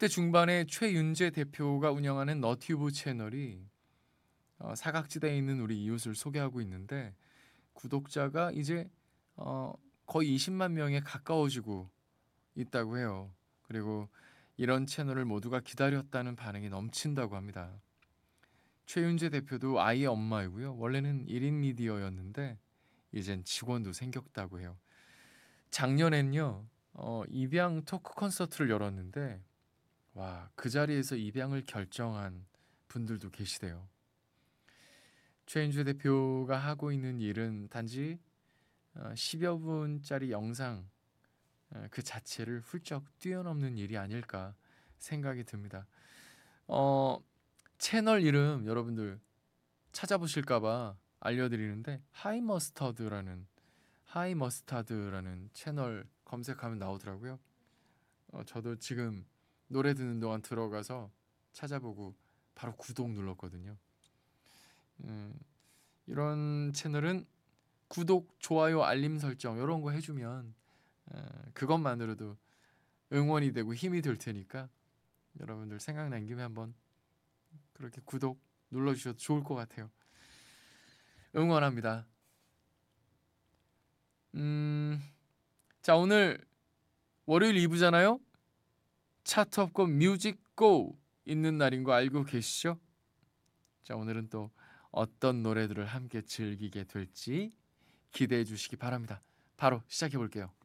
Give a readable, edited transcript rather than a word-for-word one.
20대 중반의 최윤재 대표가 운영하는 너튜브 채널이 사각지대에 있는 우리 이웃을 소개하고 있는데 구독자가 이제 거의 20만 명에 가까워지고 있다고 해요. 그리고 이런 채널을 모두가 기다렸다는 반응이 넘친다고 합니다. 최윤재 대표도 아이의 엄마이고요. 원래는 1인 미디어였는데 이젠 직원도 생겼다고 해요. 작년엔요. 입양 토크 콘서트를 열었는데 와, 그 자리에서 입양을 결정한 분들도 계시대요. 최인주 대표가 하고 있는 일은 단지 10여 분짜리 영상 그 자체를 훌쩍 뛰어넘는 일이 아닐까 생각이 듭니다. 어, 채널 이름 여러분들 찾아보실까봐 알려드리는데 하이머스타드라는 채널 검색하면 나오더라고요. 저도 지금 노래 듣는 동안 들어가서 찾아보고 바로 구독 눌렀거든요. 음, 이런 채널은 구독, 좋아요, 알림 설정 이런 거 해주면 그것만으로도 응원이 되고 힘이 될 테니까 여러분들 생각난 김에 한번 그렇게 구독 눌러주셔도 좋을 것 같아요. 응원합니다. 음, 자, 오늘 월요일 2부잖아요. 차트업권 뮤직 고 있는 날인 거 알고 계시죠? 자, 오늘은 또 어떤 노래들을 함께 즐기게 될지 기대해 주시기 바랍니다. 바로 시작해 볼게요.